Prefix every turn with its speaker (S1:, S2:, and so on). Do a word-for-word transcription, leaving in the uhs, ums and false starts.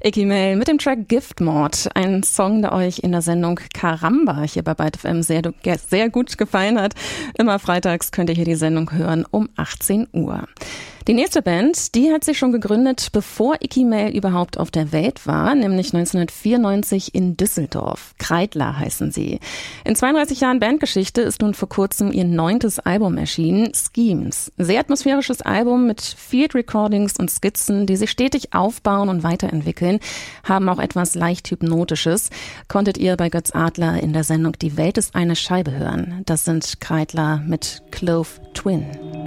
S1: Iggy Mail mit dem Track Gift Mode, ein Song, der euch in der Sendung Karamba hier bei Byte F M sehr, sehr gut gefallen hat. Immer freitags könnt ihr hier die Sendung hören um achtzehn Uhr. Die nächste Band, die hat sich schon gegründet, bevor Iggy Mail überhaupt auf der Welt war, nämlich neunzehnhundertvierundneunzig in Düsseldorf. Kreidler heißen sie. In zweiunddreißig Jahren Bandgeschichte ist nun vor kurzem ihr neuntes Album erschienen, Schemes. Sehr atmosphärisches Album mit Field Recordings und Skizzen, die sich stetig aufbauen und weiterentwickeln, haben auch etwas leicht Hypnotisches. Konntet ihr bei Götz Adler in der Sendung Die Welt ist eine Scheibe hören. Das sind Kreidler mit Clove Twin.